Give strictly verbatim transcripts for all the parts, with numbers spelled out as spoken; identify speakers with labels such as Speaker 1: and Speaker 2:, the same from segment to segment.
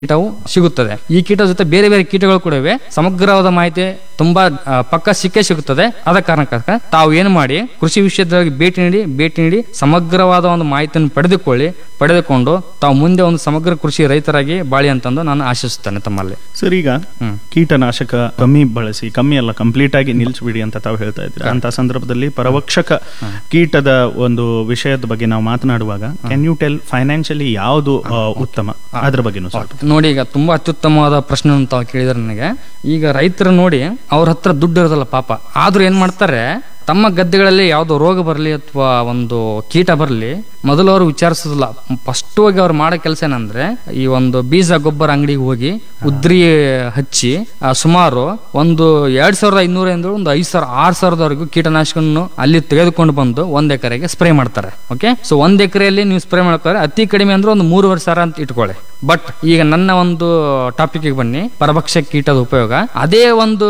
Speaker 1: ಕೀಟವು ಸಿಗುತ್ತದೆ. ಈ ಕೀಟದ ಜೊತೆ ಬೇರೆ ಬೇರೆ ಕೀಟಗಳು ಕೂಡ ಇವೆ. ಸಮಗ್ರವಾದ ಮಾಹಿತಿ ತುಂಬಾ ಪಕ್ಕ ಸಿಕ್ಕೇ ಸಿಗುತ್ತದೆ. ಆದ ಕಾರಣಕ್ಕಾಗ ತಾವು ಏನು ಮಾಡಿ ಕೃಷಿ ವಿಷಯದಲ್ಲಿ ಭೇಟಿ ನೀಡಿ ಭೇಟಿ ನೀಡಿ ಸಮಗ್ರವಾದ ಒಂದು ಮಾಹಿತಿಯನ್ನು ಪಡೆದುಕೊಳ್ಳಿ. ಪಡೆದುಕೊಂಡು ತಾವು ಮುಂದೆ ಒಂದು ಸಮಗ್ರ ಕೃಷಿ ರೈತರಾಗಿ ಬಾಳಿ ಅಂತಂದು ನಾನು ಆಶಿಸುತ್ತೇನೆ ತಮ್ಮಲ್ಲಿ.
Speaker 2: ಸರ್, ಈಗ ಕೀಟನಾಶಕ ಕಮ್ಮಿ ಬಳಸಿ, ಕಮ್ಮಿ ಅಲ್ಲ ಕಂಪ್ಲೀಟ್ ಆಗಿ ನಿಲ್ಲಿಸ್ಬಿಡಿ ಅಂತ ತಾವು ಹೇಳ್ತಾ ಇದ್ದೀರಾ. ಅಂತ ಸಂದರ್ಭದಲ್ಲಿ ಪರವಕ್ಷಕ ಕೀಟದ ಒಂದು ವಿಷಯದ ಬಗ್ಗೆ ನಾವು ಮಾತನಾಡುವಾಗ ಕ್ಯಾನ್ ಯು ಟೆಲ್ ಫೈನಾನ್ಷಿಯಲಿ ಯಾವುದು ಉತ್ತಮ, ಅದ್ರ ಬಗ್ಗೆ
Speaker 1: ನೋಡಿ. ಈಗ ತುಂಬಾ ಅತ್ಯುತ್ತಮವಾದ ಪ್ರಶ್ನೆ ತಾವು ಕೇಳಿದ್ರೆ ನನಗೆ. ಈಗ ರೈತರು ನೋಡಿ, ಅವ್ರ ಹತ್ರ ದುಡ್ಡು ಇರೋದಲ್ಲ ಪಾಪ, ಆದ್ರೂ ಏನ್ ಮಾಡ್ತಾರೆ, ತಮ್ಮ ಗದ್ದೆಗಳಲ್ಲಿ ಯಾವುದೋ ರೋಗ ಬರಲಿ ಅಥವಾ ಒಂದು ಕೀಟ ಬರಲಿ, ಮೊದಲು ಅವರು ವಿಚಾರಿಸೋದಿಲ್ಲ. ಫಸ್ಟ್ ಹೋಗಿ ಅವ್ರು ಮಾಡೋ ಕೆಲಸ ಏನಂದ್ರೆ, ಈ ಒಂದು ಬೀಜ ಗೊಬ್ಬರ ಅಂಗಡಿಗೆ ಹೋಗಿ ಉದ್ರಿ ಹಚ್ಚಿ ಸುಮಾರು ಒಂದು ಎರಡ್ ಸಾವಿರದ ಐನೂರಿಂದ ಒಂದು ಐದು ಸಾವಿರ ಆರು ಸಾವಿರದವರೆಗೂ ಕೀಟನಾಶಕವನ್ನು ಅಲ್ಲಿ ತೆಗೆದುಕೊಂಡು ಬಂದು ಒಂದ್ ಎಕರೆಗೆ ಸ್ಪ್ರೇ ಮಾಡ್ತಾರೆ. ಓಕೆ, ಸೊ ಒಂದ್ ಎಕರೆಯಲ್ಲಿ ನೀವು ಸ್ಪ್ರೇ ಮಾಡ್ತಾರೆ, ಅತಿ ಕಡಿಮೆ ಅಂದ್ರೆ ಒಂದು ಮೂರುವರೆ ಸಾವಿರ ಅಂತ ಇಟ್ಕೊಳ್ಳಿ. ಬಟ್ ಈಗ ನನ್ನ ಒಂದು ಟಾಪಿಕ್ ಬನ್ನಿ, ಪರಭಕ್ಷ ಕೀಟದ ಉಪಯೋಗ. ಅದೇ ಒಂದು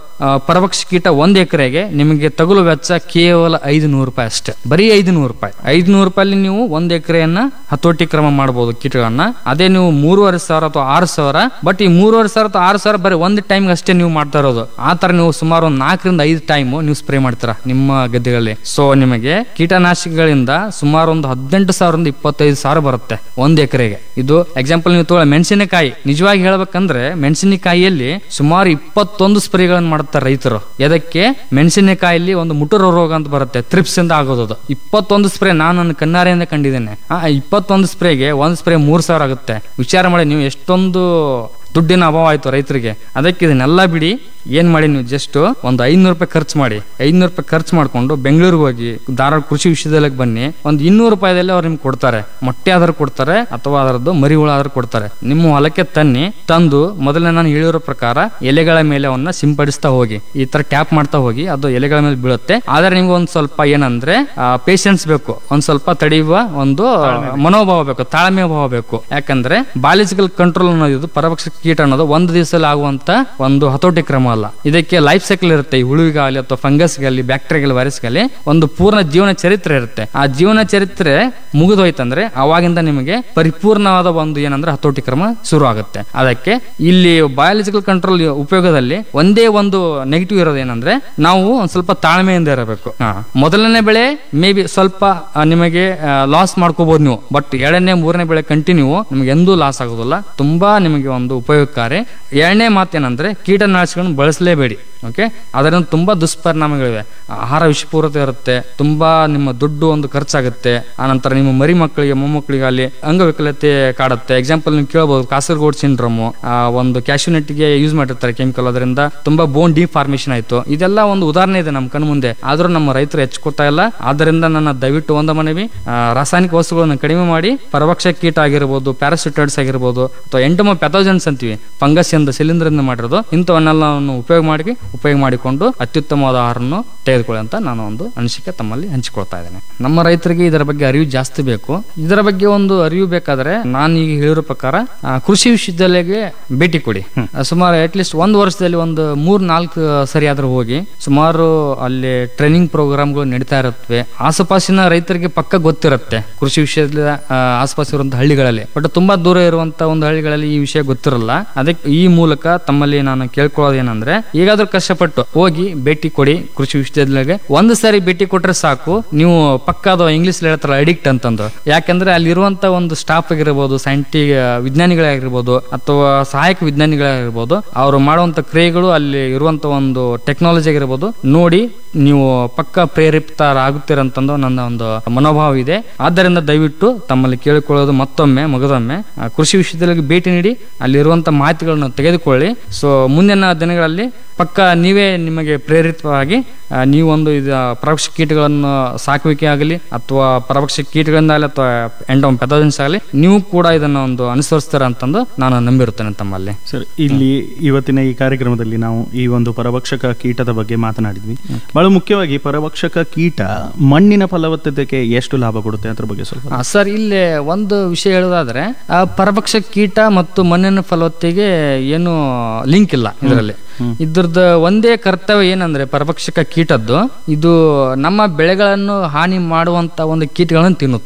Speaker 1: ಪರಭಕ್ಷ ಕೀಟ ಒಂದ್ ಎಕರೆಗೆ ನಿಮಗೆ ತಗುಲು ವೆಚ್ಚ ಕೇವಲ ಐದು ನೂರು ರೂಪಾಯಿ ಅಷ್ಟೇ. ಬರೀ ಐದು ನೂರು ರೂಪಾಯಿ ಐದು ನೂರು ರೂಪಾಯಿ ನೀವು ಒಂದ್ ಎಕರೆಯನ್ನ ಹತೋಟಿ ಕ್ರಮ ಮಾಡಬಹುದು ಕೀಟಗಳನ್ನ. ಅದೇ ನೀವು ಮೂರುವರೆ ಸಾವಿರ ಅಥವಾ ಆರು ಸಾವಿರ, ಬಟ್ ಈ ಮೂರುವರೆ ಸಾವಿರ ಅಥವಾ ಆರು ಸಾವಿರ ಬರೀ ಒಂದ್ ಟೈಮ್ ಅಷ್ಟೇ ನೀವು ಮಾಡ್ತಾ ಇರೋದು. ಆ ತರ ನೀವು ಸುಮಾರು ಒಂದು ನಾಲ್ಕರಿಂದ ಐದು ಟೈಮ್ ನೀವು ಸ್ಪ್ರೇ ಮಾಡ್ತೀರಾ ನಿಮ್ಮ ಗದ್ದೆಗಳಲ್ಲಿ. ಸೊ ನಿಮಗೆ ಕೀಟನಾಶಕಗಳಿಂದ ಸುಮಾರು ಒಂದು ಹದಿನೆಂಟು ಸಾವಿರದಿಂದ ಇಪ್ಪತ್ತೈದು ಸಾವಿರ ಬರುತ್ತೆ ಒಂದ್ ಎಕರೆಗೆ. ಇದು ಎಕ್ಸಾಂಪಲ್ ನೀವು ತಗೊಳ್ಳಿ, ಮೆಣಸಿನಕಾಯಿ. ನಿಜವಾಗಿ ಹೇಳ್ಬೇಕಂದ್ರೆ ಮೆಣಸಿನಕಾಯಿಯಲ್ಲಿ ಸುಮಾರು ಇಪ್ಪತ್ತೊಂದು ಸ್ಪ್ರೇಗಳನ್ನು ಮಾಡ್ತಾರೆ ರೈತರು. ಎದಕ್ಕೆ? ಮೆಣಸಿನಕಾಯಲ್ಲಿ ಒಂದು ಮುಟುರ ರೋಗ ಅಂತ ಬರುತ್ತೆ, ಥ್ರಿಪ್ಸ್ ಇಂದ ಆಗೋದು. ಇಪ್ಪತ್ತೊಂದು ಸ್ಪ್ರೇ ನಾನು ನನ್ನ ಕಣ್ಣಾರೆಯಿಂದ ಕಂಡಿದ್ದೇನೆ. ಆ ಇಪ್ಪತ್ತೊಂದು ಸ್ಪ್ರೇಗೆ ಒಂದ್ ಸ್ಪ್ರೇ ಮೂರ್ ಸಾವಿರ ಆಗುತ್ತೆ. ವಿಚಾರ ಮಾಡಿ ನೀವು ಎಷ್ಟೊಂದು ದುಡ್ಡಿನ ಅಭಾವ ಆಯ್ತು ರೈತರಿಗೆ. ಅದಕ್ಕೆ ಇದನ್ನೆಲ್ಲ ಬಿಡಿ, ಏನ್ ಮಾಡಿ ನೀವು ಜಸ್ಟ್ ಒಂದು ಐನೂರು ರೂಪಾಯಿ ಖರ್ಚು ಮಾಡಿ, ಐನೂರು ರೂಪಾಯಿ ಖರ್ಚು ಮಾಡ್ಕೊಂಡು ಬೆಂಗಳೂರಿಗೆ ಹೋಗಿ ಧಾರವಾಡ ಕೃಷಿ ವಿಶ್ವವಿದ್ಯಾಲಯಕ್ಕೆ ಬನ್ನಿ. ಒಂದು ಇನ್ನೂರು ರೂಪಾಯಿದಲ್ಲಿ ಅವ್ರು ನಿಮ್ಗೆ ಕೊಡ್ತಾರೆ. ಮೊಟ್ಟೆ ಆದ್ರೂ ಕೊಡ್ತಾರೆ ಅಥವಾ ಅದರದ್ದು ಮರಿ ಹುಳ ಆದ್ರೂ ಕೊಡ್ತಾರೆ. ನಿಮ್ಮ ಹೊಲಕ್ಕೆ ತನ್ನಿ, ತಂದು ಮೊದಲೇ ನಾನು ಹೇಳಿರೋ ಪ್ರಕಾರ ಎಲೆಗಳ ಮೇಲೆ ಅವನ್ನ ಸಿಂಪಡಿಸ್ತಾ ಹೋಗಿ, ಈ ತರ ಟ್ಯಾಪ್ ಮಾಡ್ತಾ ಹೋಗಿ, ಅದು ಎಲೆಗಳ ಮೇಲೆ ಬೀಳುತ್ತೆ. ಆದ್ರೆ ನಿಮ್ಗೆ ಒಂದ್ ಸ್ವಲ್ಪ ಏನಂದ್ರೆ ಪೇಷನ್ಸ್ ಬೇಕು, ಒಂದ್ ಸ್ವಲ್ಪ ತಡೆಯುವ ಒಂದು ಮನೋಭಾವ ಬೇಕು, ತಾಳ್ಮೆ ಭಾವ ಬೇಕು. ಯಾಕಂದ್ರೆ ಬಾಲಿಜಿಕಲ್ ಕಂಟ್ರೋಲ್ ಅನ್ನೋದು ಪರಭಕ್ಷ ಕೀಟ ಅನ್ನೋದು ಒಂದು ದಿವಸದಲ್ಲಿ ಆಗುವಂತ ಒಂದು ಹತೋಟಿ ಕ್ರಮ ಅಲ್ಲ. ಇದಕ್ಕೆ ಲೈಫ್ ಸೈಕಲ್ ಇರುತ್ತೆ. ಈ ಹುಳುವಿಗಾಗಲಿ ಅಥವಾ ಫಂಗಸ್ಗಾಗಲಿ ಬ್ಯಾಕ್ಟೀರಿಯಾಗಲಿ ವೈರಸ್ಗಾಗಲಿ ಒಂದು ಪೂರ್ಣ ಜೀವನ ಚರಿತ್ರೆ ಇರುತ್ತೆ. ಆ ಜೀವನ ಚರಿತ್ರೆ ಮುಗಿದೋಯ್ತಂದ್ರೆ ಅವಾಗಿಂದ ನಿಮಗೆ ಪರಿಪೂರ್ಣವಾದ ಒಂದು ಏನಂದ್ರೆ ಹತೋಟಿ ಕ್ರಮ ಶುರು ಆಗುತ್ತೆ. ಅದಕ್ಕೆ ಇಲ್ಲಿ ಬಯಾಲಜಿಕಲ್ ಕಂಟ್ರೋಲ್ ಉಪಯೋಗದಲ್ಲಿ ಒಂದೇ ಒಂದು ನೆಗೆಟಿವ್ ಇರೋದು ಏನಂದ್ರೆ, ನಾವು ಒಂದ್ ಸ್ವಲ್ಪ ತಾಳ್ಮೆಯಿಂದ ಇರಬೇಕು. ಮೊದಲನೇ ಬೆಳೆ ಮೇ ಬಿ ಸ್ವಲ್ಪ ನಿಮಗೆ ಲಾಸ್ ಮಾಡ್ಕೋಬಹುದು ನೀವು, ಬಟ್ ಎರಡನೇ ಮೂರನೇ ಬೆಳೆ ಕಂಟಿನ್ಯೂ ನಿಮ್ಗೆ ಎಂದೂ ಲಾಸ್ ಆಗೋದಿಲ್ಲ. ತುಂಬಾ ನಿಮಗೆ ಒಂದು ಉಪಯೋಗಕಾರಿ. ಎರಡನೇ ಮಾತೇನಂದ್ರೆ, ಕೀಟನಾಶಕಗಳನ್ನು ಬಳಸಲೇಬೇಡಿ. ಓಕೆ, ಅದರಿಂದ ತುಂಬಾ ದುಷ್ಪರಿಣಾಮಗಳಿವೆ. ಆಹಾರ ವಿಷಪೂರಿತ ಇರುತ್ತೆ, ತುಂಬಾ ನಿಮ್ಮ ದುಡ್ಡು ಒಂದು ಖರ್ಚಾಗುತ್ತೆ. ಆನಂತರ ನಿಮ್ಮ ಮರಿ ಮಕ್ಕಳಿಗೆ ಮೊಮ್ಮಕ್ಕಳಿಗೆ ಅಲ್ಲಿ ಅಂಗವಿಕಲತೆ ಕಾಡುತ್ತೆ. ಎಕ್ಸಾಂಪಲ್ ನೀವು ಕೇಳಬಹುದು, ಕಾಸರಗೋಡ್ ಸಿಂಡ್ರೋಮ್, ಒಂದು ಕ್ಯಾಶ್ಯೂನೆಟ್ಗೆ ಯೂಸ್ ಮಾಡಿರ್ತಾರೆ ಕೆಮಿಕಲ್, ಅದರಿಂದ ತುಂಬಾ ಬೋನ್ ಡಿಫಾರ್ಮೇಶನ್ ಆಯ್ತು. ಇದೆಲ್ಲ ಒಂದು ಉದಾಹರಣೆ ಇದೆ ನಮ್ಮ ಕಣ್ ಮುಂದೆ, ಆದ್ರೂ ನಮ್ಮ ರೈತರು ಹೆಚ್ಚುಕೊತಾ ಇಲ್ಲ. ಆದ್ದರಿಂದ ನನ್ನ ದಯವಿಟ್ಟು ಒಂದು ಮನವಿ, ರಾಸಾಯನಿಕ ವಸ್ತುಗಳನ್ನು ಕಡಿಮೆ ಮಾಡಿ ಪರಭಕ್ಷ ಕೀಟ ಆಗಿರ್ಬೋದು, ಪ್ಯಾರಾಸಿಟೈಡ್ಸ್ ಆಗಿರ್ಬೋದು, ಅಥವಾ ಎಂಟಮೋ ಪ್ಯಾಥೋಜನ್ಸ್ ಅಂತೀವಿ, ಫಂಗಸ್ ಇಂದ ಶಿಲೀಂಧ್ರದಿಂದ ಮಾಡಿರೋದು, ಇಂಥವನ್ನೆಲ್ಲ ಉಪಯೋಗ ಮಾಡಿ ಉಪಯೋಗ ಮಾಡಿಕೊಂಡು ಅತ್ಯುತ್ತಮವಾದ ಆಹಾರವನ್ನು ತೆಗೆದುಕೊಳ್ಳಿ ಅಂತ ನಾನು ಒಂದು ಅನಿಸಿಕೆ ತಮ್ಮಲ್ಲಿ ಹಂಚಿಕೊಳ್ತಾ ಇದ್ದೇನೆ. ನಮ್ಮ ರೈತರಿಗೆ ಇದರ ಬಗ್ಗೆ ಅರಿವು ಜಾಸ್ತಿ ಬೇಕು. ಇದರ ಬಗ್ಗೆ ಒಂದು ಅರಿವು ಬೇಕಾದ್ರೆ ನಾನು ಈಗ ಹೇಳಿರೋ ಪ್ರಕಾರ ಕೃಷಿ ವಿಶ್ವವಿದ್ಯಾಲಯಕ್ಕೆ ಭೇಟಿ ಕೊಡಿ. ಸುಮಾರು ಅಟ್ ಲೀಸ್ಟ್ ಒಂದು ವರ್ಷದಲ್ಲಿ ಒಂದು ಮೂರ್ ನಾಲ್ಕು ಸರಿ ಆದ್ರೂ ಹೋಗಿ, ಸುಮಾರು ಅಲ್ಲಿ ಟ್ರೈನಿಂಗ್ ಪ್ರೋಗ್ರಾಮ್ಗಳು ನಡೀತಾ ಇರುತ್ತವೆ. ಆಸುಪಾಸಿನ ರೈತರಿಗೆ ಪಕ್ಕ ಗೊತ್ತಿರುತ್ತೆ ಕೃಷಿ ವಿಷಯದ ಆಸುಪಾಸು ಇರುವಂತಹ ಹಳ್ಳಿಗಳಲ್ಲಿ, ಬಟ್ ತುಂಬಾ ದೂರ ಇರುವಂತಹ ಒಂದು ಹಳ್ಳಿಗಳಲ್ಲಿ ಈ ವಿಷಯ ಗೊತ್ತಿರಲ್ಲ. ಅದಕ್ಕೆ ಈ ಮೂಲಕ ತಮ್ಮಲ್ಲಿ ನಾನು ಕೇಳ್ಕೊಳ್ಳೋದು ಏನಂದ್ರೆ, ಈಗಾದ್ರೂ ಕಷ್ಟಪಟ್ಟು ಹೋಗಿ ಭೇಟಿ ಕೊಡಿ ಕೃಷಿ ವಿಶ್ವವಿದ್ಯಾಲಯಕ್ಕೆ. ಒಂದು ಸಾರಿ ಭೇಟಿ ಕೊಟ್ರೆ ಸಾಕು, ನೀವು ಪಕ್ಕದ ಇಂಗ್ಲಿಷ್ ಹೇಳ್ತಾರಲ್ಲ ಅಡಿಕ್ಟ್ ಅಂತಂದು. ಯಾಕಂದ್ರೆ ಅಲ್ಲಿರುವಂತ ಒಂದು ಸ್ಟಾಫ್ ಆಗಿರ್ಬೋದು, ಸೈಂಟಿಫಿಕ್ ವಿಜ್ಞಾನಿಗಳಾಗಿರ್ಬೋದು ಅಥವಾ ಸಹಾಯಕ ವಿಜ್ಞಾನಿಗಳಾಗಿರ್ಬೋದು, ಅವರು ಮಾಡುವಂತ ಕ್ರಿಯೆಗಳು, ಅಲ್ಲಿ ಇರುವಂತ ಒಂದು ಟೆಕ್ನಾಲಜಿ ಆಗಿರ್ಬೋದು ನೋಡಿ ನೀವು ಪಕ್ಕ ಪ್ರೇರೇಪಿತರಾಗುತ್ತೀರಂತಂದು ನನ್ನ ಒಂದು ಮನೋಭಾವ ಇದೆ. ಆದ್ದರಿಂದ ದಯವಿಟ್ಟು ತಮ್ಮಲ್ಲಿ ಕೇಳಿಕೊಳ್ಳೋದು ಮತ್ತೊಮ್ಮೆ ಮಗದೊಮ್ಮೆ ಕೃಷಿ ವಿಶ್ವವಿದ್ಯಾಲಯಕ್ಕೆ ಭೇಟಿ ನೀಡಿ ಅಲ್ಲಿರುವಂತ ಮಾಹಿತಿಗಳನ್ನು ತೆಗೆದುಕೊಳ್ಳಿ. ಸೊ ಮುಂದಿನ ದಿನಗಳಲ್ಲಿ ಪಕ್ಕ ನೀವೇ ನಿಮಗೆ ಪ್ರೇರಿತವಾಗಿ ನೀವೊಂದು ಇದು ಪರಭಕ್ಷ ಕೀಟಗಳನ್ನು ಸಾಕುವಿಕೆ ಆಗಲಿ ಅಥವಾ ಪರಭಕ್ಷ ಕೀಟಗಳಿಂದಾಗಲಿ ಅಥವಾ ಎಂಡೋಮ್ ಪ್ಯಾಥೋಜನ್ಸ್ ಆಗಲಿ ನೀವು ಕೂಡ ಇದನ್ನ ಒಂದು ಅನುಸರಿಸ್ತಾರ ಅಂತಂದು ನಾನು ನಂಬಿರುತ್ತೇನೆ ತಮ್ಮಲ್ಲಿ.
Speaker 2: ಸರ್, ಇಲ್ಲಿ ಇವತ್ತಿನ ಈ ಕಾರ್ಯಕ್ರಮದಲ್ಲಿ ನಾವು ಈ ಒಂದು ಪರಭಕ್ಷಕ ಕೀಟದ ಬಗ್ಗೆ ಮಾತನಾಡಿದ್ವಿ. ಬಹಳ ಮುಖ್ಯವಾಗಿ ಪರಭಕ್ಷಕ ಕೀಟ ಮಣ್ಣಿನ ಫಲವತ್ತತೆಗೆ ಎಷ್ಟು ಲಾಭ ಕೊಡುತ್ತೆ ಅದ್ರ ಬಗ್ಗೆ ಸ್ವಲ್ಪ.
Speaker 1: ಸರ್, ಇಲ್ಲಿ ಒಂದು ವಿಷಯ ಹೇಳೋದಾದ್ರೆ, ಪರಭಕ್ಷ ಕೀಟ ಮತ್ತು ಮಣ್ಣಿನ ಫಲವತ್ತತೆಗೆ ಏನು ಲಿಂಕ್ ಇಲ್ಲ ಇದರಲ್ಲಿ. ಇದ್ರದ್ದು ಒಂದೇ ಕರ್ತವ್ಯ ಏನಂದ್ರೆ, ಪರಭಕ್ಷಕ ಕೀಟದ್ದು ಇದು ನಮ್ಮ ಬೆಳೆಗಳನ್ನು ಹಾನಿ ಮಾಡುವಂತ ಒಂದು ಕೀಟಗಳನ್ನು ತಿನ್ನುತ್ತದೆ.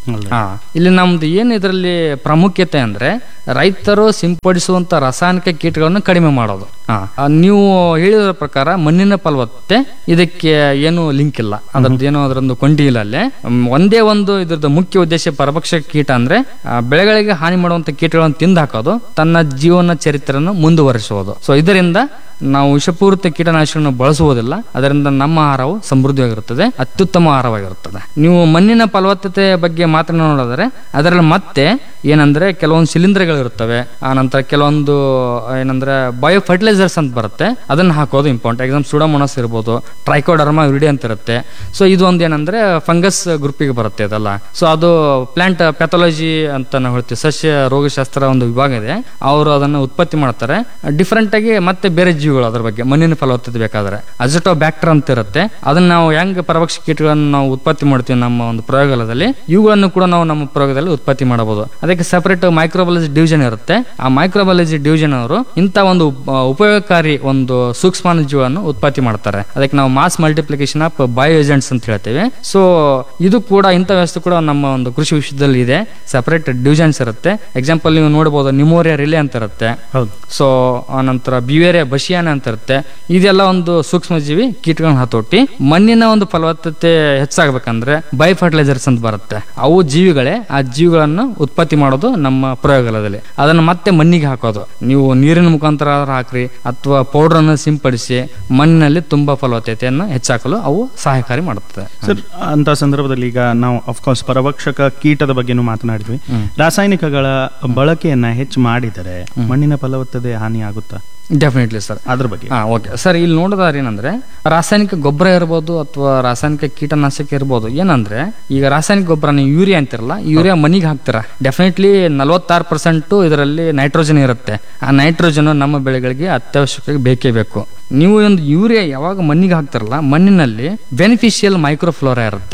Speaker 1: ಹಾ ಇಲ್ಲಿ ನಮ್ದು ಏನು ಇದರಲ್ಲಿ ಪ್ರಾಮುಖ್ಯತೆ ಅಂದ್ರೆ ರೈತರು ಸಿಂಪಡಿಸುವಂತ ರಾಸಾಯನಿಕ ಕೀಟಗಳನ್ನು ಕಡಿಮೆ ಮಾಡೋದು. ಹಾ ನೀವು ಹೇಳಿದ ಪ್ರಕಾರ ಮಣ್ಣಿನ ಫಲವತ್ತತೆ ಇದಕ್ಕೆ ಏನು ಲಿಂಕ್ ಇಲ್ಲ, ಅದ್ರದ್ದು ಏನೋ ಅದರೊಂದು ಕೊಂಡಿ ಇಲ್ಲ. ಅಲ್ಲೇ ಒಂದೇ ಒಂದು ಇದ್ರದ್ದು ಮುಖ್ಯ ಉದ್ದೇಶ ಪರಭಕ್ಷಕ ಕೀಟ ಅಂದ್ರೆ ಬೆಳೆಗಳಿಗೆ ಹಾನಿ ಮಾಡುವಂತ ಕೀಟಗಳನ್ನು ತಿಂದು ಹಾಕೋದು, ತನ್ನ ಜೀವನ ಚರಿತ್ರೆಯನ್ನು ಮುಂದುವರಿಸುವುದು. ಸೊ ಇದರಿಂದ ನಾವು ವಿಷಪೂರಿತ ಕೀಟನಾಶಕಗಳನ್ನು ಬಳಸುವುದಿಲ್ಲ, ಅದರಿಂದ ನಮ್ಮ ಆಹಾರವು ಸಮೃದ್ಧಿಯಾಗಿರುತ್ತದೆ, ಅತ್ಯುತ್ತಮ ಆಹಾರವಾಗಿರುತ್ತದೆ. ನೀವು ಮಣ್ಣಿನ ಫಲವತ್ತತೆ ಬಗ್ಗೆ ಮಾತನಾಡಿದ್ರೆ ಅದರಲ್ಲಿ ಮತ್ತೆ ಏನಂದ್ರೆ ಕೆಲವೊಂದು ಶಿಲೀಂಧ್ರಗಳಿರುತ್ತವೆ, ಆ ನಂತರ ಕೆಲವೊಂದು ಏನಂದ್ರೆ ಬಯೋ ಫರ್ಟಿಲೈಸರ್ಸ್ ಅಂತ ಬರುತ್ತೆ, ಅದನ್ನ ಹಾಕೋದು ಇಂಪಾರ್ಟೆಂಟ್. ಎಕ್ಸಾಂಪಲ್ ಸುಡಮೋನಸ್ ಇರ್ಬೋದು, ಟ್ರೈಕೋಡರ್ಮಾ ವಿರಿಡಿ ಅಂತ ಇರುತ್ತೆ. ಸೊ ಇದು ಒಂದು ಏನಂದ್ರೆ ಫಂಗಸ್ ಗ್ರೂಪಿಗೆ ಬರುತ್ತೆ ಇದಲ್ಲ. ಸೊ ಅದು ಪ್ಲಾಂಟ್ ಪ್ಯಾಥಾಲಜಿ ಅಂತ ನಾವು ಹೇಳ್ತೀವಿ, ಸಸ್ಯ ರೋಗಶಾಸ್ತ್ರ ಒಂದು ವಿಭಾಗ ಇದೆ, ಅವರು ಅದನ್ನು ಉತ್ಪತ್ತಿ ಮಾಡ್ತಾರೆ ಡಿಫ್ರೆಂಟ್ ಆಗಿ. ಮತ್ತೆ ಬೇರೆ ಜೀವಿಗಳು ಅದ್ರ ಬಗ್ಗೆ ಮಣ್ಣಿನ ಫಲವತ್ತತೆ ಬೇಕಾದ್ರೆ ಅಜಟೋ ಬ್ಯಾಕ್ಟರ್ ಅಂತ ಇರುತ್ತೆ, ಅದನ್ನ ನಾವು ಹೆಂಗ್ ಪರಭಕ್ಷಕ ಕೀಟಗಳನ್ನು ನಾವು ಉತ್ಪತ್ತಿ ಮಾಡ್ತೀವಿ ನಮ್ಮ ಒಂದು ಪ್ರಯೋಗಾಲಯದಲ್ಲಿ, ಇವುಗಳನ್ನು ಕೂಡ ನಾವು ನಮ್ಮ ಪ್ರಯೋಗದಲ್ಲಿ ಉತ್ಪತ್ತಿ ಮಾಡಬಹುದು. ಅದಕ್ಕೆ ಸಪರೇಟ್ ಮೈಕ್ರೋಬಯಾಲಜಿ ಡಿವಿಷನ್ ಇರುತ್ತೆ. ಆ ಮೈಕ್ರೋಬಯಾಲಜಿ ಡಿವಿಷನ್ ಅವರು ಇಂತ ಒಂದು ಉಪಯೋಗಕಾರಿ ಒಂದು ಸೂಕ್ಷ್ಮಾಣು ಜೀವವನ್ನು ಉತ್ಪತ್ತಿ ಮಾಡ್ತಾರೆ. ಅದಕ್ಕೆ ನಾವು mass multiplication of bio agents ಅಂತ ಹೇಳ್ತೇವೆ. ಸೊ ಇದು ಕೂಡ ಇಂಥ ವ್ಯವಸ್ಥೆ ಕೂಡ ನಮ್ಮ ಒಂದು ಕೃಷಿ ವಿಷಯದಲ್ಲಿ ಇದೆ, ಸಪರೇಟ್ ಡಿವಿಷನ್ಸ್ ಇರುತ್ತೆ. ಎಕ್ಸಾಂಪಲ್ ನೀವು ನೋಡಬಹುದು ನಿಮೋರಿಯಾ ರಿಲೆ ಅಂತ ಇರುತ್ತೆ. ಸೊ ಆನಂತರ ಬ್ಯುವೇರಿಯಾ ಬಶಿಯಾನ ಅಂತ ಇರುತ್ತೆ. ಇದೆಲ್ಲ ಒಂದು ಸೂಕ್ಷ್ಮ ಜೀವಿ ಕೀಟಗಳನ್ನ ಹತೋಟಿ. ಮಣ್ಣಿನ ಒಂದು ಫಲವತ್ತತೆ ಹೆಚ್ಚಾಗಬೇಕಂದ್ರೆ ಬೈ ಫರ್ಟಿಲೈಸರ್ಸ್ ಅಂತ ಬರುತ್ತೆ, ಅವು ಜೀವಿಗಳೇ. ಆ ಜೀವಿಗಳನ್ನು ಉತ್ಪತ್ತಿ ಮಾಡೋದು ನಮ್ಮ ಪ್ರಯೋಗಾಲಯದಲ್ಲಿ, ಅದನ್ನು ಮತ್ತೆ ಮಣ್ಣಿಗೆ ಹಾಕೋದು. ನೀವು ನೀರಿನ ಮುಖಾಂತರ ಹಾಕ್ರಿ ಅಥವಾ ಪೌಡರ್ ಅನ್ನು ಸಿಂಪಡಿಸಿ ಮಣ್ಣಿನಲ್ಲಿ ತುಂಬಾ ಫಲವತ್ತತೆಯನ್ನು ಹೆಚ್ಚಾಕಲು ಅವು ಸಹಾಯಕಾರಿ ಮಾಡುತ್ತದೆ.
Speaker 2: ಸರ್, ಅಂತ ಸಂದರ್ಭದಲ್ಲಿ ಈಗ ನಾವು ಅಫ್ಕೋರ್ಸ್ ಪರಭಕ್ಷಕ ಕೀಟದ ಬಗ್ಗೆನೂ ಮಾತನಾಡಿದ್ವಿ. ರಾಸಾಯನಿಕಗಳ ಬಳಕೆಯನ್ನ ಹೆಚ್ಚು ಮಾಡಿದರೆ ಮಣ್ಣಿನ ಫಲವತ್ತತೆ ಹಾನಿ ಆಗುತ್ತಾ?
Speaker 1: ಡೆಫಿನೆಟ್ಲಿ ಸರ್,
Speaker 2: ಅದ್ರ ಬಗ್ಗೆ.
Speaker 1: ಹಾ ಓಕೆ ಸರ್, ಇಲ್ಲಿ ನೋಡೋದಾರ ಏನಂದ್ರೆ ರಾಸಾಯನಿಕ ಗೊಬ್ಬರ ಇರ್ಬೋದು ಅಥವಾ ರಾಸಾಯನಿಕ ಕೀಟನಾಶಕ ಇರ್ಬೋದು. ಏನಂದ್ರೆ ಈಗ ರಾಸಾಯನಿಕ ಗೊಬ್ಬರ ನೀವು ಯೂರಿಯಾ ಅಂತಿರಲ್ಲ, ಯೂರಿಯಾ ಮಣ್ಣಿಗೆ ಹಾಕ್ತೀರಾ, ಡೆಫಿನೆಟ್ಲಿ ನಲವತ್ತಾರು ಪರ್ಸೆಂಟ್ ಇದರಲ್ಲಿ ನೈಟ್ರೋಜನ್ ಇರುತ್ತೆ. ಆ ನೈಟ್ರೋಜನ್ ನಮ್ಮ ಬೆಳೆಗಳಿಗೆ ಅತ್ಯವಶ್ಯಕ ಬೇಕೇ ಬೇಕು. ನೀವು ಒಂದು ಯೂರಿಯಾ ಯಾವಾಗ ಮಣ್ಣಿಗೆ ಹಾಕ್ತಾರಲ್ಲ, ಮಣ್ಣಿನಲ್ಲಿ ಬೆನಿಫಿಷಿಯಲ್ ಮೈಕ್ರೋಫ್ಲೋರಾ ಇರುತ್ತೆ.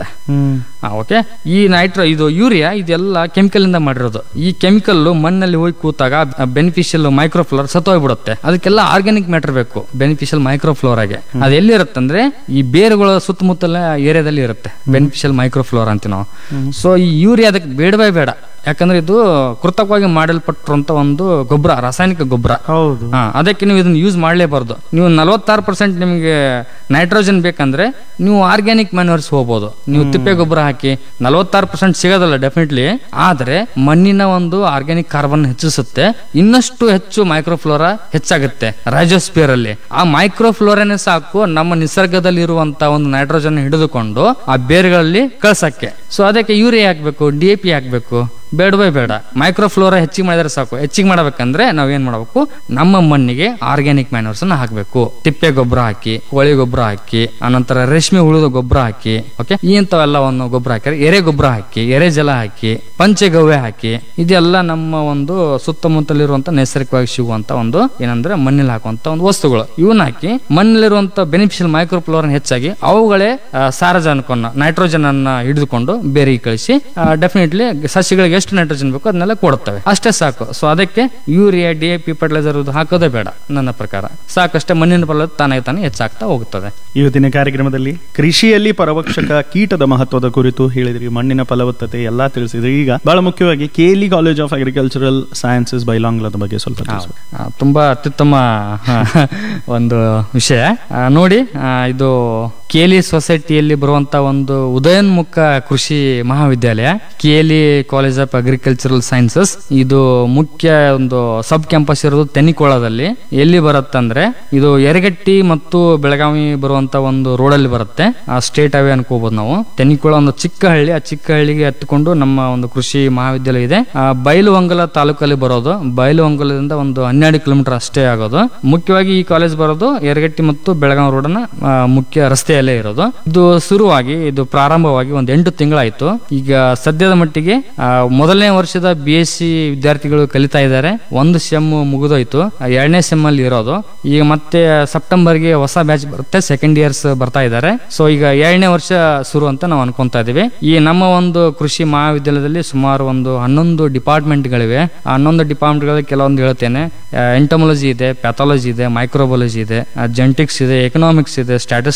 Speaker 1: ಓಕೆ, ಈ ನೈಟ್ರೋ ಇದು ಯೂರಿಯಾ ಇದೆಲ್ಲ ಕೆಮಿಕಲ್ ಇಂದ ಮಾಡಿರೋದು. ಈ ಕೆಮಿಕಲ್ ಮಣ್ಣಲ್ಲಿ ಹೋಗಿ ಕೂತಾಗ ಬೆನಿಫಿಷಿಯಲ್ ಮೈಕ್ರೋಫ್ಲೋರಾ ಸತ್ತೋಗ್ಬಿಡುತ್ತೆ. ಅದಕ್ಕೆಲ್ಲ ಆರ್ಗ್ಯಾನಿಕ್ ಮ್ಯಾಟರ್ ಬೇಕು ಬೆನಿಫಿಷಿಯಲ್ ಮೈಕ್ರೋಫ್ಲೋರಾಗೆ. ಅದು ಎಲ್ಲಿರುತ್ತೆ ಅಂದ್ರೆ ಈ ಬೇರುಗಳ ಸುತ್ತಮುತ್ತಲ ಏರಿಯಾದಲ್ಲಿ ಇರುತ್ತೆ ಬೆನಿಫಿಷಿಯಲ್ ಮೈಕ್ರೋಫ್ಲೋರಾ ಅಂತ ನಾವು. ಸೊ ಈ ಯೂರಿಯಾ ಅದಕ್ಕೆ ಬೇಡವೇ ಬೇಡ, ಯಾಕಂದ್ರೆ ಇದು ಕೃತಕವಾಗಿ ಮಾಡಲ್ಪಟ್ಟಿರುವಂತ ಒಂದು ಗೊಬ್ಬರ, ರಾಸಾಯನಿಕ ಗೊಬ್ಬರ.
Speaker 2: ಹೌದು,
Speaker 1: ಅದಕ್ಕೆ ನೀವು ಇದನ್ನ ಯೂಸ್ ಮಾಡಲೇಬಾರ್ದು. ನೀವು ನಲವತ್ತಾರು ಪರ್ಸೆಂಟ್ ನಿಮಗೆ ನೈಟ್ರೋಜನ್ ಬೇಕಂದ್ರೆ ನೀವು ಆರ್ಗ್ಯಾನಿಕ್ ಮ್ಯಾನ್ಯೂರ್ಸ್ ಹೋಗ್ಬೋದು, ನೀವು ತಿಪ್ಪೆ ಗೊಬ್ಬರ ಹಾಕಿ. ನಲವತ್ತಾರು ಪರ್ಸೆಂಟ್ ಸಿಗೋದಲ್ಲ ಡೆಫಿನೆಟ್ಲಿ, ಆದ್ರೆ ಮಣ್ಣಿನ ಒಂದು ಆರ್ಗ್ಯಾನಿಕ್ ಕಾರ್ಬನ್ ಹೆಚ್ಚಿಸುತ್ತೆ, ಇನ್ನಷ್ಟು ಹೆಚ್ಚು ಮೈಕ್ರೋಫ್ಲೋರಾ ಹೆಚ್ಚಾಗುತ್ತೆ ರೈಜೋಸ್ಪಿಯರ್ ಅಲ್ಲಿ. ಆ ಮೈಕ್ರೋಫ್ಲೋರಾನೇ ಸಾಕು ನಮ್ಮ ನಿಸರ್ಗದಲ್ಲಿ ಇರುವಂತ ಒಂದು ನೈಟ್ರೋಜನ್ ಹಿಡಿದುಕೊಂಡು ಆ ಬೇರುಗಳಲ್ಲಿ ಕಳ್ಸಕ್ಕೆ. ಸೊ ಅದಕ್ಕೆ ಯೂರಿಯಾ ಹಾಕ್ಬೇಕು, ಡಿ ಎ ಪಿ ಹಾಕ್ಬೇಕು, ಬೇಡವೇ ಬೇಡ. ಮೈಕ್ರೋಫ್ಲೋರಾ ಹೆಚ್ಚಿಗೆ ಮಾಡಿದ್ರೆ ಸಾಕು. ಹೆಚ್ಚಿಗೆ ಮಾಡಬೇಕಂದ್ರೆ ನಾವ್ ಏನ್ ಮಾಡಬೇಕು, ನಮ್ಮ ಮಣ್ಣಿಗೆ ಆರ್ಗ್ಯಾನಿಕ್ ಮ್ಯಾನ್ಯೂರ್ಸ್ ಅನ್ನ ಹಾಕ್ಬೇಕು. ತಿಪ್ಪೆ ಗೊಬ್ಬರ ಹಾಕಿ, ಕೋಳಿ ಗೊಬ್ಬರ ಹಾಕಿ, ಅನಂತರ ರೇಷ್ಮೆ ಹುಳುದ ಗೊಬ್ಬರ ಹಾಕಿ. ಓಕೆ, ಈ ಇಂಥವೆಲ್ಲವನ್ನು ಗೊಬ್ಬರ ಹಾಕಿ, ಎರೆ ಗೊಬ್ಬರ ಹಾಕಿ, ಎರೆ ಜಲ ಹಾಕಿ, ಪಂಚಗವ್ಯ ಹಾಕಿ. ಇದೆಲ್ಲ ನಮ್ಮ ಒಂದು ಸುತ್ತಮುತ್ತಲಿರುವಂತ ನೈಸರ್ಗಿಕವಾಗಿ ಸಿಗುವಂತ ಒಂದು ಏನಂದ್ರೆ ಮಣ್ಣಲ್ಲಿ ಹಾಕುವಂತ ಒಂದು ವಸ್ತುಗಳು. ಇವನ್ನ ಹಾಕಿ ಮಣ್ಣಲ್ಲಿರುವಂತ ಬೆನಿಫಿಷಿಯಲ್ ಮೈಕ್ರೋಫ್ಲೋರಾ ಹೆಚ್ಚಾಗಿ ಅವುಗಳೇ ಸಾರಜನಕವನ್ನು ನೈಟ್ರೋಜನ್ ಅನ್ನ ಹಿಡಿದುಕೊಂಡು ಬೇರಿಗೆ ಕಳಿಸಿ ಡೆಫಿನೆಟ್ಲಿ ಸಸ್ಯಗಳಿಗೆ ಎಷ್ಟು ನೈಟ್ರೋಜನ್ ಬೇಕು ಅದನ್ನೆಲ್ಲ ಕೊಡುತ್ತವೆ. ಅಷ್ಟೇ ಸಾಕು. ಸೊ ಅದಕ್ಕೆ urea, D A P, fertiliser ಹಾಕೋದೇ ಬೇಡ ನನ್ನ ಪ್ರಕಾರ. ಸಾಕಷ್ಟೇ ಮಣ್ಣಿನ ಫಲವತ್ತತೆ ತಾನೇ ತಾನೇ ಹೆಚ್ಚಾಗ್ತಾ ಹೋಗುತ್ತದೆ.
Speaker 2: ಇವತ್ತಿನ ಕಾರ್ಯಕ್ರಮದಲ್ಲಿ ಕೃಷಿಯಲ್ಲಿ ಪರಭಕ್ಷಕ ಕೀಟದ ಮಹತ್ವದ ಕುರಿತು ಹೇಳಿದ್ರಿ, ಮಣ್ಣಿನ ಫಲವತ್ತತೆ ಎಲ್ಲಾ ತಿಳಿಸಿದ್ರಿ. ಈಗ ಬಹಳ ಮುಖ್ಯವಾಗಿ Cayley college of agricultural sciences ಬೈಲಾಂಗ್ಲದ ಬಗ್ಗೆ ಸ್ವಲ್ಪ
Speaker 1: ತುಂಬಾ ಅತ್ಯುತ್ತಮ ಒಂದು ವಿಷಯ. ನೋಡಿ, ಇದು ಕೇಲಿ ಸೊಸೈಟಿಯಲ್ಲಿ ಬರುವಂತ ಒಂದು ಉದಯೋನ್ಮುಖ ಕೃಷಿ ಮಹಾವಿದ್ಯಾಲಯ Cayley college of agricultural sciences. ಇದು ಮುಖ್ಯ ಒಂದು ಸಬ್ ಕ್ಯಾಂಪಸ್ ಇರೋದು ತೆನಿಕೋಳದಲ್ಲಿ. ಎಲ್ಲಿ ಬರುತ್ತಂದ್ರೆ ಇದು ಯರಗಟ್ಟಿ ಮತ್ತು ಬೆಳಗಾವಿ ಬರುವಂತ ಒಂದು ರೋಡ್ ಅಲ್ಲಿ ಬರುತ್ತೆ. ಆ ಸ್ಟೇಟ್ ಅವೇ ಅನ್ಕೋಬಹುದು ನಾವು. ತೆನಿಕೋಳ ಒಂದು ಚಿಕ್ಕ ಹಳ್ಳಿ, ಆ ಚಿಕ್ಕ ಹಳ್ಳಿಗೆ ಹತ್ತಿಕೊಂಡು ನಮ್ಮ ಒಂದು ಕೃಷಿ ಮಹಾವಿದ್ಯಾಲಯ ಇದೆ. ಆ ಬೈಲುವಂಗಲ ತಾಲೂಕಲ್ಲಿ ಬರೋದು. ಬೈಲುವಂಗಲದಿಂದ ಒಂದು ಹನ್ನೆರಡು ಕಿಲೋಮೀಟರ್ ಅಷ್ಟೇ ಆಗೋದು. ಮುಖ್ಯವಾಗಿ ಈ ಕಾಲೇಜ್ ಬರೋದು ಯರಗಟ್ಟಿ ಮತ್ತು ಬೆಳಗಾವಿ ರೋಡ್ನ ಮುಖ್ಯ ರಸ್ತೆಯಲ್ಲೇ ಇರೋದು. ಇದು ಶುರುವಾಗಿ ಇದು ಪ್ರಾರಂಭವಾಗಿ ಒಂದು ಎಂಟು ತಿಂಗಳಾಯ್ತು. ಈಗ ಸದ್ಯದ ಮಟ್ಟಿಗೆ ಮೊದಲನೇ ವರ್ಷದ ಬಿ ಎಸ್ ಸಿ ವಿದ್ಯಾರ್ಥಿಗಳು ಕಲಿತಾ ಇದ್ದಾರೆ. ಒಂದು ಸೆಮ್ ಮುಗಿದೋಯ್ತು, ಎರಡನೇ ಸೆಮ್ ಅಲ್ಲಿ ಇರೋದು. ಈಗ ಮತ್ತೆ ಸೆಪ್ಟೆಂಬರ್ಗೆ ಹೊಸ ಬ್ಯಾಚ್ ಬರುತ್ತೆ, ಸೆಕೆಂಡ್ ಇಯರ್ಸ್ ಬರ್ತಾ ಇದ್ದಾರೆ. ಸೊ ಈಗ ಎರಡನೇ ವರ್ಷ ಶುರು ಅಂತ ನಾವು ಅನ್ಕೊಂತಾ ಇದೀವಿ. ಈ ನಮ್ಮ ಒಂದು ಕೃಷಿ ಮಹಾವಿದ್ಯಾಲಯದಲ್ಲಿ ಸುಮಾರು ಒಂದು ಹನ್ನೊಂದು ಡಿಪಾರ್ಟ್ಮೆಂಟ್ಗಳಿವೆ. ಆ ಹನ್ನೊಂದು ಡಿಪಾರ್ಟ್ಮೆಂಟ್ಗಳಲ್ಲಿ ಕೆಲವೊಂದು ಹೇಳ್ತೇನೆ. ಎಂಟಮೊಲಜಿ ಇದೆ, ಪ್ಯಾಥಾಲಜಿ ಇದೆ, ಮೈಕ್ರೋಬಯಾಲಜಿ ಇದೆ, ಜೆನೆಟಿಕ್ಸ್ ಇದೆ, ಎಕನಾಮಿಕ್ಸ್ ಇದೆ, ಸ್ಟ್ಯಾಟಿಸ್ಟಿಕ್ಸ್ ಇದೆ,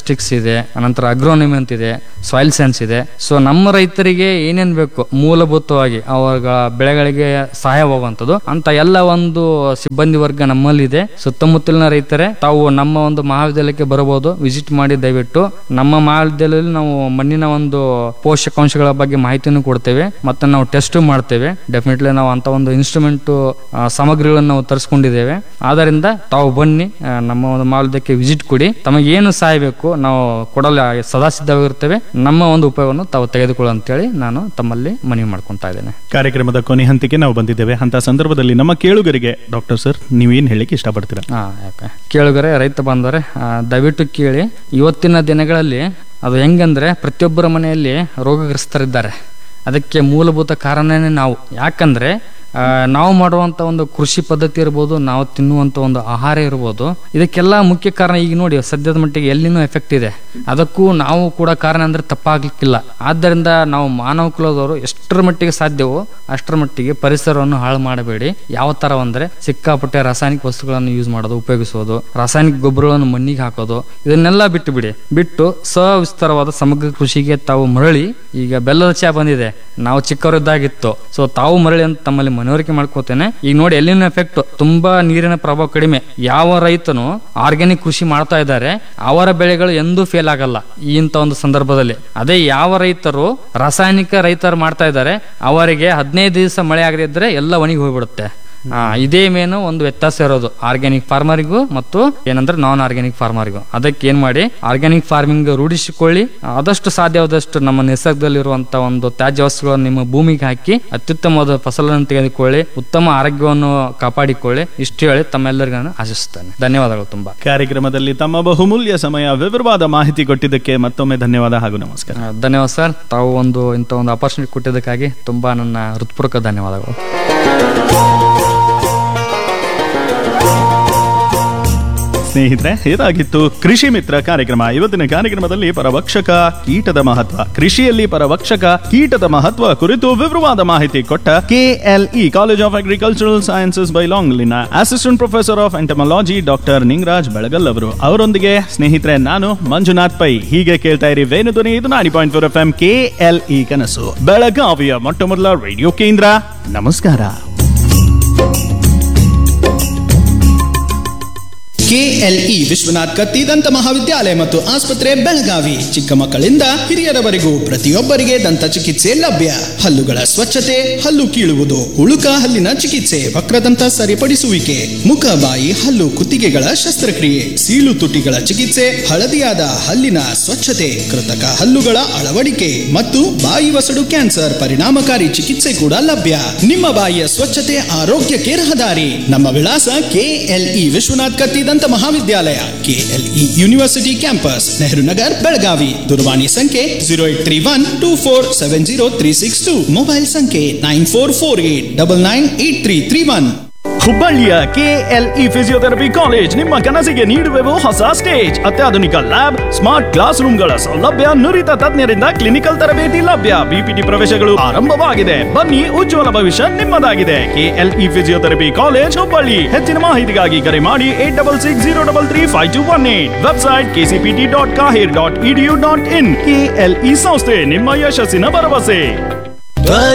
Speaker 1: ಇದೆ, ಅನಂತರ ಅಗ್ರೋನಮಿ ಅಂತಿದೆ, ಸಾಯಿಲ್ ಸೈನ್ಸ್ ಇದೆ. ಸೊ ನಮ್ಮ ರೈತರಿಗೆ ಏನೇನ್ ಬೇಕು ಮೂಲಭೂತವಾಗಿ ಅವರ ಬೆಳೆಗಳಿಗೆ ಸಹಾಯವಾಗುವಂಥದ್ದು ಅಂತ ಎಲ್ಲ ಒಂದು ಸಿಬ್ಬಂದಿ ವರ್ಗ ನಮ್ಮಲ್ಲಿದೆ. ಸುತ್ತಮುತ್ತಲಿನ ರೈತರೇ ತಾವು ನಮ್ಮ ಒಂದು ಮಹಾವಿದ್ಯಾಲಯಕ್ಕೆ ಬರಬಹುದು, ವಿಸಿಟ್ ಮಾಡಿ ದಯವಿಟ್ಟು. ನಮ್ಮ ಮಹಾವಿದ್ಯಾಲಯದಲ್ಲಿ ನಾವು ಮಣ್ಣಿನ ಒಂದು ಪೋಷಕಾಂಶಗಳ ಬಗ್ಗೆ ಮಾಹಿತಿಯನ್ನು ಕೊಡ್ತೇವೆ, ಮತ್ತೆ ನಾವು ಟೆಸ್ಟ್ ಮಾಡ್ತೇವೆ. ಡೆಫಿನೆಟ್ಲಿ ನಾವು ಅಂತ ಒಂದು ಇನ್ಸ್ಟ್ರೂಮೆಂಟ್ ಸಾಮಗ್ರಿಗಳನ್ನು ನಾವು ತರಿಸ್ಕೊಂಡಿದ್ದೇವೆ. ಆದ್ದರಿಂದ ತಾವು ಬನ್ನಿ, ನಮ್ಮ ಒಂದು ಮಹಾವಿದ್ಯಾಲಯಕ್ಕೆ ವಿಸಿಟ್ ಕೊಡಿ. ತಮಗೆ ಏನು ಸಹಾಯ ಬೇಕು ನಾವು ಕೊಡಲು ಸದಾ ಸಿದ್ಧವಾಗಿರ್ತೇವೆ. ನಮ್ಮ ಒಂದು ಉಪಯೋಗವನ್ನು ತಾವು ತೆಗೆದುಕೊಳ್ಳಿ ಅಂತೇಳಿ ನಾನು ತಮ್ಮಲ್ಲಿ ಮನವಿ ಮಾಡ್ಕೊಂತಾ ಇದ್ದೇನೆ.
Speaker 2: ಕಾರ್ಯಕ್ರಮದ ಕೊನೆ ಹಂತಕ್ಕೆ ನಾವು ಬಂದಿದ್ದೇವೆ. ಅಂತ ಸಂದರ್ಭದಲ್ಲಿ ನಮ್ಮ ಕೇಳುಗರಿಗೆ ಡಾಕ್ಟರ್ ಸರ್ ನೀವೇನ್ ಹೇಳಿಕ್ಕೆ ಇಷ್ಟಪಡ್ತೀರಾ?
Speaker 1: ಹಾ ಯಾಕೆ ಕೇಳುಗರೆ, ರೈತ ಬಂದರೆ ದಯವಿಟ್ಟು ಕೇಳಿ. ಇವತ್ತಿನ ದಿನಗಳಲ್ಲಿ ಅದು ಹೆಂಗಂದ್ರೆ ಪ್ರತಿಯೊಬ್ಬರ ಮನೆಯಲ್ಲಿ ರೋಗಗ್ರಸ್ತರಿದ್ದಾರೆ. ಅದಕ್ಕೆ ಮೂಲಭೂತ ಕಾರಣನೇ ನಾವು. ಯಾಕಂದ್ರೆ ನಾವು ಮಾಡುವಂತ ಒಂದು ಕೃಷಿ ಪದ್ಧತಿ ಇರ್ಬೋದು, ನಾವು ತಿನ್ನುವಂತ ಒಂದು ಆಹಾರ ಇರ್ಬೋದು, ಇದಕ್ಕೆಲ್ಲ ಮುಖ್ಯ ಕಾರಣ ಈಗ ನೋಡಿ ಸದ್ಯದ ಮಟ್ಟಿಗೆ ಎಲ್ಲಿನೂ ಎಫೆಕ್ಟ್ ಇದೆ. ಅದಕ್ಕೂ ನಾವು ಕೂಡ ಕಾರಣ ಅಂದ್ರೆ ತಪ್ಪಾಗ್ಲಿಕ್ಕಿಲ್ಲ. ಆದ್ದರಿಂದ ನಾವು ಮಾನವ ಕುಲದವರು ಎಷ್ಟರ ಮಟ್ಟಿಗೆ ಸಾಧ್ಯವೋ ಅಷ್ಟರ ಮಟ್ಟಿಗೆ ಪರಿಸರವನ್ನು ಹಾಳು ಮಾಡಬೇಡಿ. ಯಾವ ತರ ಅಂದ್ರೆ ಸಿಕ್ಕಾಪಟ್ಟೆ ರಾಸಾಯನಿಕ ವಸ್ತುಗಳನ್ನು ಯೂಸ್ ಮಾಡೋದು, ಉಪಯೋಗಿಸೋದು, ರಾಸಾಯನಿಕ ಗೊಬ್ಬರಗಳನ್ನು ಮಣ್ಣಿಗೆ ಹಾಕೋದು, ಇದನ್ನೆಲ್ಲ ಬಿಟ್ಟು ಬಿಡಿ. ಬಿಟ್ಟು ಸವಿಸ್ತಾರವಾದ ಸಮಗ್ರ ಕೃಷಿಗೆ ತಾವು ಮರಳಿ. ಈಗ ಬೆಲ್ಲದ ಚಾ ಬಂದಿದೆ, ನಾವು ಚಿಕ್ಕವರಿದ್ದಾಗಿತ್ತು. ಸೊ ತಾವು ಮರಳಿ ಅಂತ ತಮ್ಮಲ್ಲಿ ಮನವರಿಕೆ ಮಾಡ್ಕೋತೇನೆ. ಈಗ ನೋಡಿ ಎಲ್ಲಿನ ಎಫೆಕ್ಟ್ ತುಂಬಾ ನೀರಿನ ಪ್ರಭಾವ ಕಡಿಮೆ. ಯಾವ ರೈತನು ಆರ್ಗ್ಯಾನಿಕ್ ಕೃಷಿ ಮಾಡ್ತಾ ಇದ್ದಾರೆ ಅವರ ಬೆಳೆಗಳು ಎಂದೂ ಫೇಲ್ ಆಗಲ್ಲ ಇಂತ ಒಂದು ಸಂದರ್ಭದಲ್ಲಿ. ಅದೇ ಯಾವ ರೈತರು ರಾಸಾಯನಿಕ ರೈತರು ಮಾಡ್ತಾ ಇದ್ದಾರೆ ಅವರಿಗೆ ಹದಿನೈದು ದಿವಸ ಮಳೆ ಆಗದಿದ್ರೆ ಎಲ್ಲ ಒಣಗಿ ಹೋಗ್ಬಿಡುತ್ತೆ. ಆ ಇದೇ ಮೇನು ಒಂದು ವ್ಯತ್ಯಾಸ ಇರೋದು ಆರ್ಗ್ಯಾನಿಕ್ ಫಾರ್ಮರಿಗೂ ಮತ್ತು ಏನಂದ್ರೆ ನಾನ್ ಆರ್ಗ್ಯಾನಿಕ್ ಫಾರ್ಮರಿಗೂ. ಅದಕ್ಕೆ ಏನ್ ಮಾಡಿ ಆರ್ಗ್ಯಾನಿಕ್ ಫಾರ್ಮಿಂಗ್ ರೂಢಿಸಿಕೊಳ್ಳಿ. ಆದಷ್ಟು ಸಾಧ್ಯವಾದಷ್ಟು ನಮ್ಮ ನಿಸರ್ಗದಲ್ಲಿರುವಂತಹ ಒಂದು ತ್ಯಾಜ್ಯ ವಸ್ತುಗಳನ್ನು ನಿಮ್ಮ ಭೂಮಿಗೆ ಹಾಕಿ ಅತ್ಯುತ್ತಮವಾದ ಫಸಲನ್ನು ತೆಗೆದುಕೊಳ್ಳಿ, ಉತ್ತಮ ಆರೋಗ್ಯವನ್ನು ಕಾಪಾಡಿಕೊಳ್ಳಿ. ಇಷ್ಟು ಹೇಳಿ ತಮ್ಮೆಲ್ಲರಿಗೂ ನಾನು ಆಶಿಸುತ್ತೇನೆ. ಧನ್ಯವಾದಗಳು. ತುಂಬಾ
Speaker 2: ಕಾರ್ಯಕ್ರಮದಲ್ಲಿ ತಮ್ಮ ಬಹುಮೂಲ್ಯ ಸಮಯ ವಿವರವಾದ ಮಾಹಿತಿ ಕೊಟ್ಟಿದ್ದಕ್ಕೆ ಮತ್ತೊಮ್ಮೆ ಧನ್ಯವಾದ ಹಾಗೂ ನಮಸ್ಕಾರ.
Speaker 1: ಧನ್ಯವಾದ ಸರ್. ತಾವು ಒಂದು ಇಂಥ ಒಂದು ಅಪರ್ಚುನಿಟಿ ಕೊಟ್ಟಿದ್ದಕ್ಕಾಗಿ ತುಂಬಾ ನನ್ನ ಹೃತ್ಪೂರ್ವಕ ಧನ್ಯವಾದಗಳು.
Speaker 2: ಸ್ನೇಹಿತರೆ, ಇದಾಗಿತ್ತು ಕೃಷಿ ಮಿತ್ರ ಕಾರ್ಯಕ್ರಮ. ಇವತ್ತಿನ ಕಾರ್ಯಕ್ರಮದಲ್ಲಿ ಪರಭಕ್ಷಕ ಕೀಟದ ಮಹತ್ವ, ಕೃಷಿಯಲ್ಲಿ ಪರಭಕ್ಷಕ ಕೀಟದ ಮಹತ್ವ ಕುರಿತು ವಿವರವಾದ ಮಾಹಿತಿ ಕೊಟ್ಟ KLE college of agricultural sciences ಬೈಲಾಂಗ್ಲಿನ assistant professor of entomology doctor Ningaraj ಬೆಳಗಲ್ ಅವರು. ಅವರೊಂದಿಗೆ ಸ್ನೇಹಿತರೆ ನಾನು ಮಂಜುನಾಥ್ ಪೈ. ಹೀಗೆ ಕೇಳ್ತಾ ಇರಿ ವೇಣುಧ್ವನಿ. ಇದು ನಾಡಿ point four F M KLE ಕನಸು, ಬೆಳಗಾವಿಯ ಮೊಟ್ಟ ಮೊದಲ ರೇಡಿಯೋ ಕೇಂದ್ರ. ನಮಸ್ಕಾರ.
Speaker 3: ಕೆಎಲ್ಇ ವಿಶ್ವನಾಥ್ ಕತ್ತಿ ದಂತ ಮಹಾವಿದ್ಯಾಲಯ ಮತ್ತು ಆಸ್ಪತ್ರೆ ಬೆಳಗಾವಿ. ಚಿಕ್ಕ ಮಕ್ಕಳಿಂದ ಹಿರಿಯರವರೆಗೂ ಪ್ರತಿಯೊಬ್ಬರಿಗೆ ದಂತ ಚಿಕಿತ್ಸೆ ಲಭ್ಯ. ಹಲ್ಲುಗಳ ಸ್ವಚ್ಛತೆ, ಹಲ್ಲು ಕೀಳುವುದು, ಉಳುಕ ಹಲ್ಲಿನ ಚಿಕಿತ್ಸೆ, ವಕ್ರದಂತ ಸರಿಪಡಿಸುವಿಕೆ, ಮುಖ ಬಾಯಿ ಹಲ್ಲು ಕುತ್ತಿಗೆಗಳ ಶಸ್ತ್ರಕ್ರಿಯೆ, ಸೀಳು ತುಟಿಗಳ ಚಿಕಿತ್ಸೆ, ಹಳದಿಯಾದ ಹಲ್ಲಿನ ಸ್ವಚ್ಛತೆ, ಕೃತಕ ಹಲ್ಲುಗಳ ಅಳವಡಿಕೆ ಮತ್ತು ಬಾಯಿ ವಸಡು ಕ್ಯಾನ್ಸರ್ ಪರಿಣಾಮಕಾರಿ ಚಿಕಿತ್ಸೆ ಕೂಡ ಲಭ್ಯ. ನಿಮ್ಮ ಬಾಯಿಯ ಸ್ವಚ್ಛತೆ ಆರೋಗ್ಯಕ್ಕೆ ರಹದಾರಿ. ನಮ್ಮ ವಿಳಾಸ ಕೆಎಲ್ಇ ವಿಶ್ವನಾಥ್ ಕತ್ತಿ ದಂತ ಮಹಾವಿದ್ಯಾಲಯ, KLE university campus, Nehru Nagar, Belagavi. ದೂರವಾಣಿ ಸಂಖ್ಯೆ zero eight three one two four seven zero three six two. Mobile ಸಂಖ್ಯೆ nine four four eight double nine eight three three one.
Speaker 2: ಹುಬ್ಬಳ್ಳಿಯ ಕೆಎಲ್ಇ ಫಿಸಿಯೋಥೆರಪಿ ಕಾಲೇಜ್ ನಿಮ್ಮ ಕನಸಿಗೆ ನೀಡುವೆವು ಹೊಸ ಸ್ಟೇಜ್. ಅತ್ಯಾಧುನಿಕ ಲ್ಯಾಬ್, ಸ್ಮಾರ್ಟ್ ಕ್ಲಾಸ್ ರೂಮ್ಗಳ ಸೌಲಭ್ಯ, ನುರಿತ ತಜ್ಞರಿಂದ ಕ್ಲಿನಿಕಲ್ ತರಬೇತಿ ಲಭ್ಯ. ಬಿಪಿಟಿ ಪ್ರವೇಶಗಳು ಆರಂಭವಾಗಿದೆ. ಬನ್ನಿ, ಉಜ್ವಲ ಭವಿಷ್ಯ ನಿಮ್ಮದಾಗಿದೆ. KLE physiotherapy college Hubballi. ಹೆಚ್ಚಿನ ಮಾಹಿತಿಗಾಗಿ ಕರೆ ಮಾಡಿ eight double six zero double three five to one eight. Website KCPT dot ಕಾಹಿರ್ dot edu dot in. KLE ಸಂಸ್ಥೆ ನಿಮ್ಮ ಯಶಸ್ಸಿನ ಭರವಸೆ.